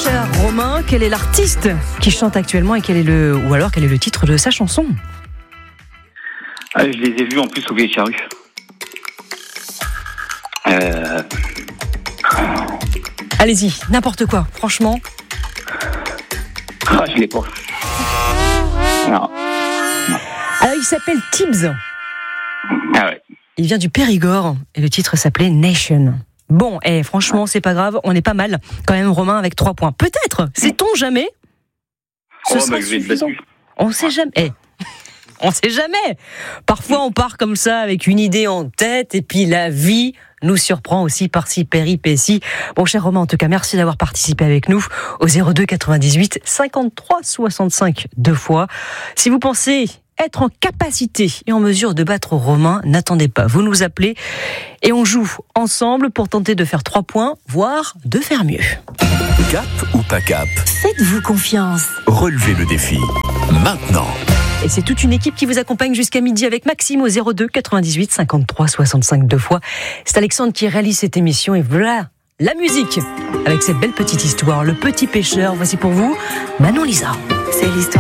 cher Romain, quel est l'artiste qui chante actuellement et quel est le titre de sa chanson? Je les ai vus en plus au Vieille Charrue. Allez-y, n'importe quoi, franchement. Je l'ai pas. Non. Alors il s'appelle Tibbs. Ah ouais. Il vient du Périgord et le titre s'appelait Nation. Bon, franchement, c'est pas grave, on est pas mal quand même, Romain, avec 3 points. Peut-être, sait-on jamais? Ce sera suffisant. On sait jamais. On sait jamais. Parfois, on part comme ça avec une idée en tête et puis la vie nous surprend aussi par si péripéties. Bon, cher Romain, en tout cas, merci d'avoir participé avec nous au 02 98 53 65 2 fois. Si vous pensez être en capacité et en mesure de battre Romain, n'attendez pas, vous nous appelez et on joue ensemble pour tenter de faire 3 points, voire de faire mieux. Cap ou pas cap? Faites-vous confiance. Relevez le défi, maintenant. Et c'est toute une équipe qui vous accompagne jusqu'à midi avec Maxime au 02 98 53 65 2 fois. C'est Alexandre qui réalise cette émission et voilà la musique avec cette belle petite histoire, Le Petit Pêcheur. Voici pour vous Manon Lisa. C'est l'histoire